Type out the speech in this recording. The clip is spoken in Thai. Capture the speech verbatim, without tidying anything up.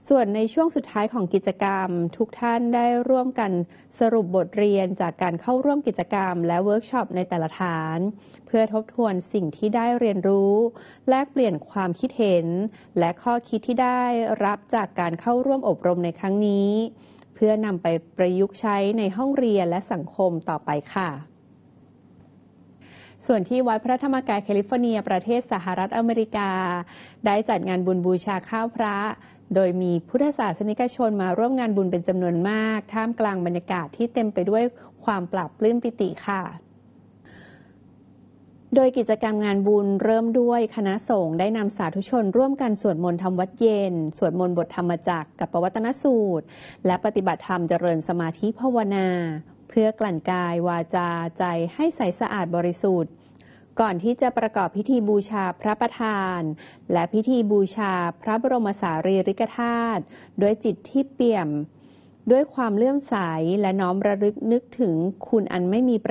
ส่วนในช่วงสุดท้ายของกิจกรรมทุกท่านได้ร่วมกันสรุปบทเรียนจากการเข้าร่วมกิจกรรมและเวิร์กช็อปในแต่ละฐานเพื่อทบทวนสิ่งที่ได้เรียนรู้แลกเปลี่ยนความคิดเห็นและข้อคิดที่ได้รับจากการเข้าร่วมอบรมในครั้งนี้เพื่อนำไปประยุกต์ใช้ในห้องเรียนและสังคมต่อไปค่ะส่วนที่วัดพระธรรมกายแคลิฟอร์เนียประเทศสหรัฐอเมริกาได้จัดงานบุญบูชาข้าวพระโดยมีพุทธศาสนิกชนมาร่วมงานบุญเป็นจำนวนมากท่ามกลางบรรยากาศที่เต็มไปด้วยความปลาบปลื้มปิติค่ะโดยกิจกรรมงานบุญเริ่มด้วยคณะสงฆ์ได้นำสาธุชนร่วมกันสวดมนต์ทำวัดเย็นสวดมนต์บทธรรมจักรกับปวัตนสูตรและปฏิบัติธรรมเจริญสมาธิภาวนาเพื่อกลั่นกายวาจาใจให้ใสสะอาดบริสุทธิ์ก่อนที่จะประกอบพิธีบูชาพระประธานและพิธีบูชาพระบรมสารีริกธาตุด้วยจิตที่เปี่ยมด้วยความเลื่อมใสและน้อมระลึกนึกถึงคุณอันไม่มี